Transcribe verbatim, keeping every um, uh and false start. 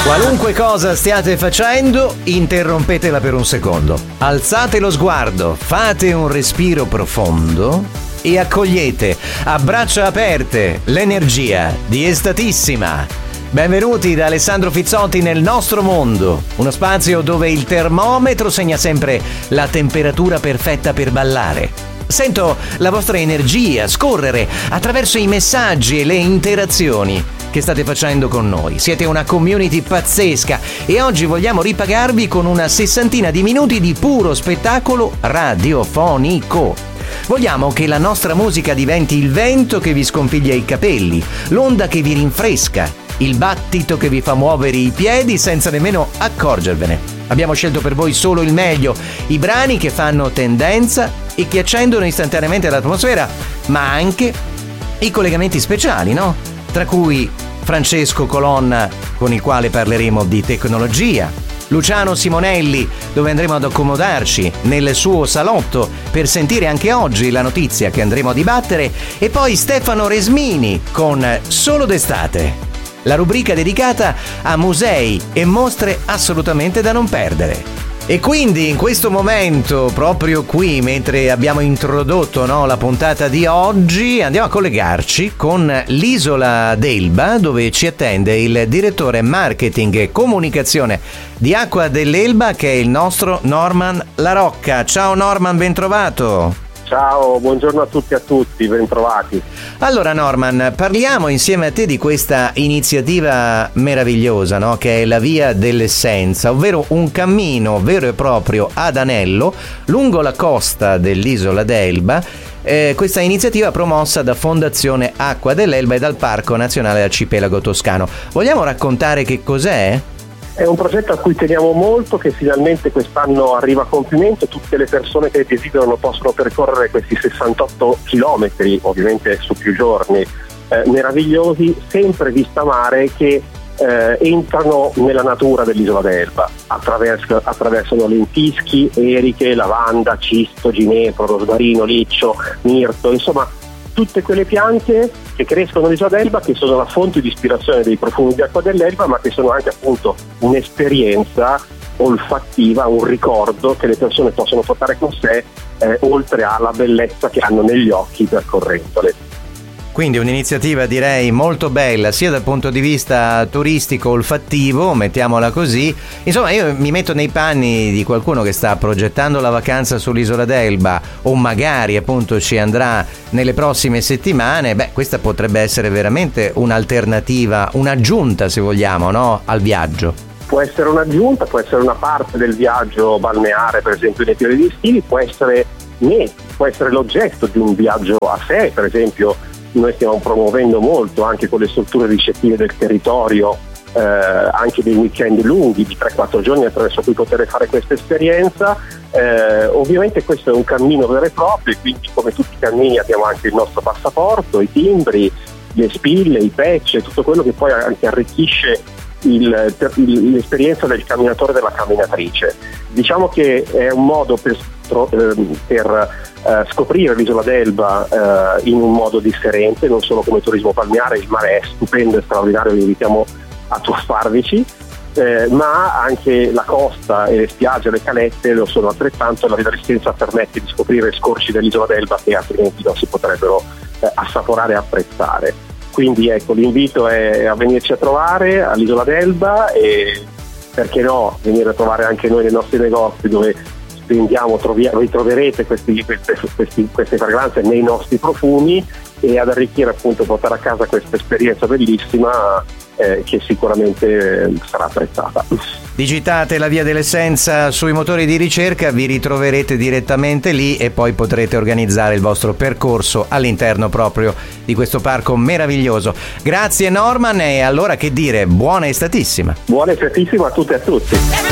Qualunque cosa stiate facendo, interrompetela per un secondo. Alzate lo sguardo, fate un respiro profondo e accogliete a braccia aperte l'energia di Estatissima. Benvenuti da Alessandro Fizzotti nel nostro mondo, uno spazio dove il termometro segna sempre la temperatura perfetta per ballare. Sento la vostra energia scorrere attraverso i messaggi e le interazioni che state facendo con noi. Siete una community pazzesca e oggi vogliamo ripagarvi con una sessantina di minuti di puro spettacolo radiofonico. Vogliamo che la nostra musica diventi il vento che vi sconfiglia i capelli, l'onda che vi rinfresca, il battito che vi fa muovere i piedi senza nemmeno accorgervene. Abbiamo scelto per voi solo il meglio, i brani che fanno tendenza e che accendono istantaneamente l'atmosfera, ma anche i collegamenti speciali, no? Tra cui Francesco Colonna, con il quale parleremo di tecnologia, Luciano Simonelli, dove andremo ad accomodarci nel suo salotto per sentire anche oggi la notizia che andremo a dibattere, e poi Stefano Resmini con Solo d'estate, la rubrica dedicata a musei e mostre assolutamente da non perdere. E quindi in questo momento, proprio qui, mentre abbiamo introdotto no, la puntata di oggi, andiamo a collegarci con l'isola d'Elba, dove ci attende il direttore marketing e comunicazione di Acqua dell'Elba, che è il nostro Norman Larocca. Ciao Norman, ben trovato. Ciao, buongiorno a tutti e a tutti, ben trovati. Allora Norman, parliamo insieme a te di questa iniziativa meravigliosa, no? Che è la Via dell'Essenza, ovvero un cammino vero e proprio ad anello lungo la costa dell'isola d'Elba. Eh, questa iniziativa promossa da Fondazione Acqua dell'Elba e dal Parco Nazionale Arcipelago Toscano. Vogliamo raccontare che cos'è? È un progetto a cui teniamo molto, che finalmente quest'anno arriva a compimento. Tutte le persone che desiderano possono percorrere questi sessantotto chilometri, ovviamente su più giorni, eh, meravigliosi, sempre vista mare, che eh, entrano nella natura dell'isola d'Elba. Attraverso, attraversano lentischi, eriche, lavanda, cisto, ginepro, rosmarino, liccio, mirto, insomma tutte quelle piante che crescono all'isola d'Elba, che sono la fonte di ispirazione dei profumi di Acqua dell'Elba, ma che sono anche appunto un'esperienza olfattiva, un ricordo che le persone possono portare con sé, eh, oltre alla bellezza che hanno negli occhi percorrendole. Quindi un'iniziativa direi molto bella sia dal punto di vista turistico, olfattivo, mettiamola così. Insomma, io mi metto nei panni di qualcuno che sta progettando la vacanza sull'isola d'Elba o magari appunto ci andrà nelle prossime settimane. Beh, questa potrebbe essere veramente un'alternativa, un'aggiunta se vogliamo, no? Al viaggio. Può essere un'aggiunta, può essere una parte del viaggio balneare, per esempio nei periodi estivi, può essere, né, può essere l'oggetto di un viaggio a sé, per esempio. Noi stiamo promuovendo molto anche con le strutture ricettive del territorio, eh, anche dei weekend lunghi di tre quattro giorni attraverso cui poter fare questa esperienza. Eh, ovviamente questo è un cammino vero e proprio, e quindi come tutti i cammini abbiamo anche il nostro passaporto, i timbri, le spille, i patch, tutto quello che poi anche arricchisce il, il, l'esperienza del camminatore e della camminatrice. Diciamo che è un modo per, per Uh, scoprire l'isola d'Elba uh, in un modo differente, non solo come turismo balneare. Il mare è stupendo e straordinario, vi invitiamo a tuffarvici, eh, ma anche la costa e le spiagge, le calette lo sono altrettanto. La Via dell'Essenza permette di scoprire scorci dell'isola d'Elba che altrimenti non si potrebbero eh, assaporare e apprezzare. Quindi ecco, l'invito è a venirci a trovare all'isola d'Elba e perché no, venire a trovare anche noi nei nostri negozi dove vendiamo, trovi- ritroverete questi, queste, questi, queste fragranze nei nostri profumi, e ad arricchire appunto, portare a casa questa esperienza bellissima eh, che sicuramente eh, sarà apprezzata. Digitate la Via dell'Essenza sui motori di ricerca, vi ritroverete direttamente lì e poi potrete organizzare il vostro percorso all'interno proprio di questo parco meraviglioso. Grazie Norman, e allora che dire, buona estatissima. Buona estatissima a tutte e a tutti.